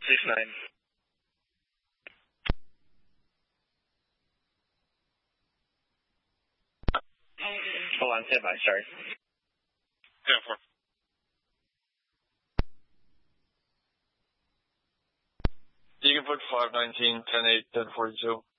69. Hold on, stand by, sorry. 10-4. You can put 519, 10-8, 10-42.